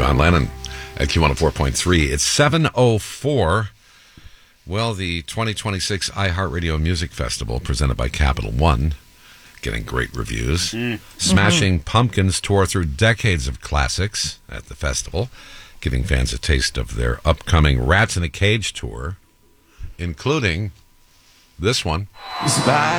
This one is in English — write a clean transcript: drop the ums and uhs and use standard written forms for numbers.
John Lennon at Q104.3. It's 7:04. Well, the 2026 iHeartRadio Music Festival, presented by Capital One, getting great reviews. Smashing Pumpkins tour through decades of classics at the festival, giving fans a taste of their upcoming Rats in a Cage tour, including this one.